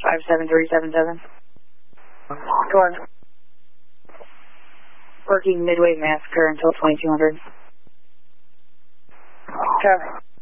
57377. Go on. Working midway massacre until 2200. Copy.